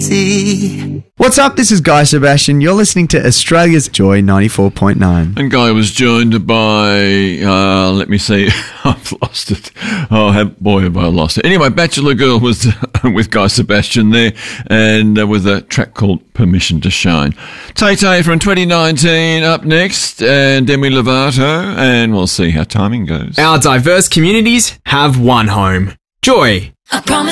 easy. What's up? This is Guy Sebastian. You're listening to Australia's Joy 94.9. And Guy was joined by, let me see, I've lost it. Boy, have I lost it. Anyway, Bachelor Girl was with Guy Sebastian there, and with a track called Permission to Shine. Tay-Tay from 2019 up next, and Demi Lovato, and we'll see how timing goes. Our diverse communities have one home. Joy. I promise.